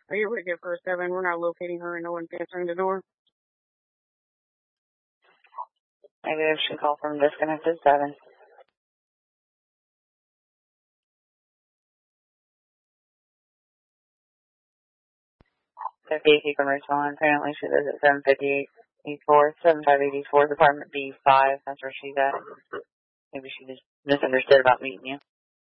Are you ready for a 7? We're not locating her and no one's answering the door. Negative, she called from disconnected 7. If you can respond. Apparently she lives at 758 7584, apartment B5. That's where she's at. Maybe she just misunderstood about meeting you.